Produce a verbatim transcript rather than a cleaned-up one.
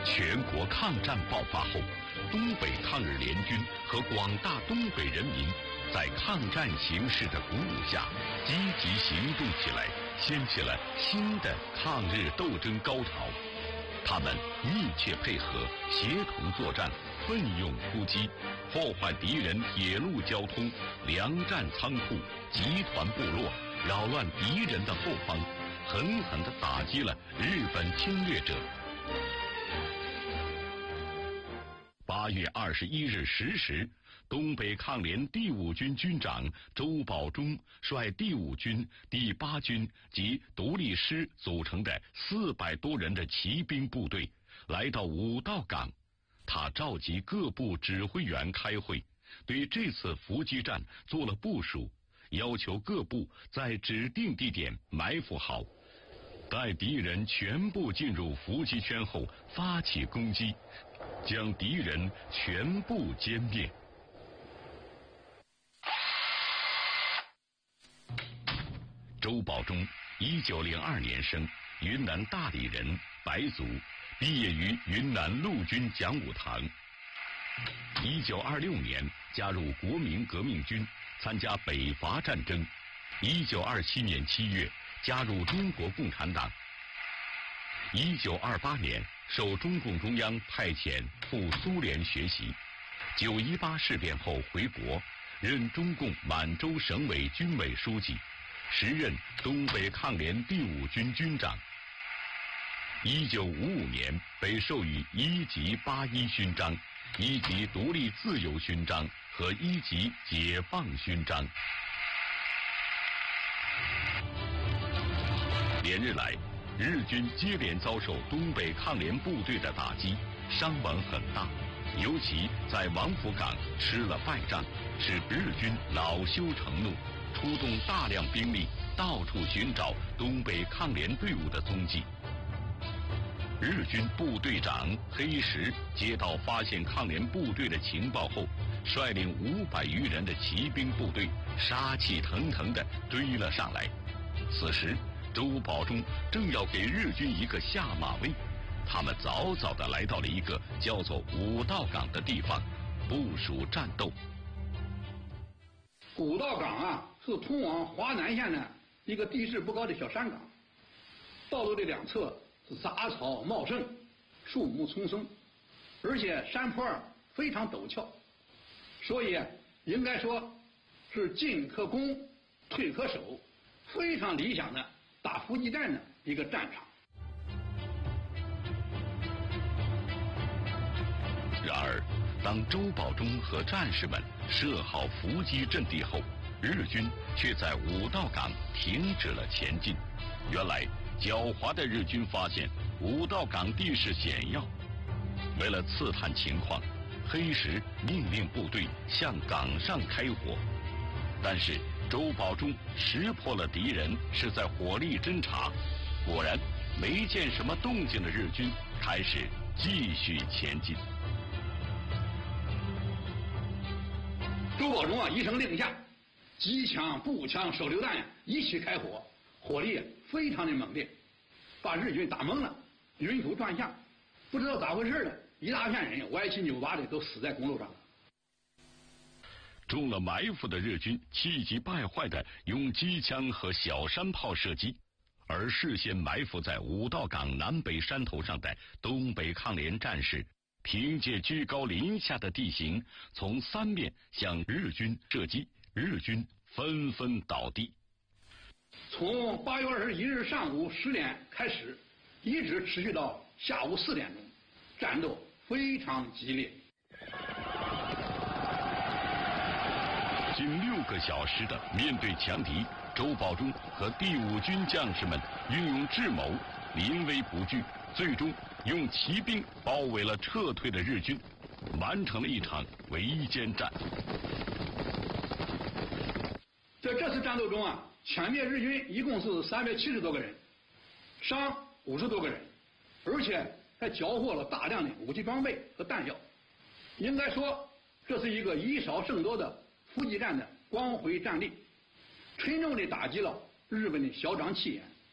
全国抗战爆发后，东北抗日联军和广大东北人民在抗战形势的鼓舞下，积极行动起来，掀起了新的抗日斗争高潮。他们密切配合，协同作战，奋勇突击，破坏敌人铁路交通、粮站仓库、集团部落，扰乱敌人的后方，狠狠地打击了日本侵略者。八月二十一日十时，东北抗联第五军军长周保中率第五军、第八军及独立师组成的四百多人的骑兵部队来到五道岗。他召集各部指挥员开会，对这次伏击战做了部署，要求各部在指定地点埋伏好，待敌人全部进入伏击圈后发起攻击，将敌人全部歼灭。周保中，一九零二年生，云南大理人，白族，毕业于云南陆军讲武堂。一九二六年加入国民革命军，参加北伐战争。一九二七年七月加入中国共产党。一九二八年受中共中央派遣赴苏联学习。九一八事变后回国，任中共满洲省委军委书记，时任东北抗联第五军军长。一九五五年被授予一级八一勋章、一级独立自由勋章和一级解放勋章。连日来，日军接连遭受东北抗联部队的打击，伤亡很大，尤其在王府岗吃了败仗，使日军恼羞成怒，出动大量兵力到处寻找东北抗联队伍的踪迹。日军部队长黑石接到发现抗联部队的情报后，率领五百余人的骑兵部队杀气腾腾地追了上来。此时周保中正要给日军一个下马威，他们早早地来到了一个叫做五道岗的地方，部署战斗。 五道岗啊，是通往华南县的一个地势不高的小山岗，道路的两侧是杂草茂盛，树木丛生，而且山坡非常陡峭，所以应该说是进可攻，退可守，非常理想的打伏击战的一个战场。 然而，当周保中和战士们设好伏击阵地后，日军却在五道岗停止了前进。原来，狡猾的日军发现五道岗地势险要，为了刺探情况，黑石命令部队向岗上开火。但是周保中识破了敌人是在火力侦察，果然没见什么动静的日军开始继续前进。 周保中啊，一声令下，机枪、步枪、手榴弹一起开火，火力非常的猛烈，把日军打懵了，晕头转向，不知道咋回事了，一大片人歪七扭八的都死在公路上了。 中了埋伏的日军气急败坏地用机枪和小山炮射击，而事先埋伏在五道岗南北山头上的东北抗联战士，凭借居高临下的地形，从三面向日军射击，日军纷纷倒地。 从八月二十一日上午十点开始，一直持续到下午四点钟，战斗非常激烈。 近六个小时的面对强敌，周保中和第五军将士们运用智谋，临危不惧，最终用骑兵包围了撤退的日军，完成了一场围歼战。 在这次战斗中啊，歼灭日军一共是三百七十多个人，伤五十多个人，而且还缴获了大量的武器装备和弹药。应该说，这是一个以少胜多的伏击战的光辉战例，沉重地打击了日本的嚣张气焰。